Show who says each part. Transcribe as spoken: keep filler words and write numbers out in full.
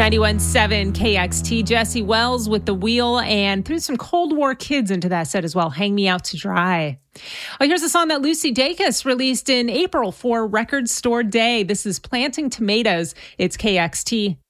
Speaker 1: ninety-one point seven K X T, Jesse Wells with The Wheel, and threw some Cold War kids into that set as well. Hang Me Out to Dry. Well, here's a song that Lucy Dacus released in April for Record Store Day. This is Planting Tomatoes. It's K X T.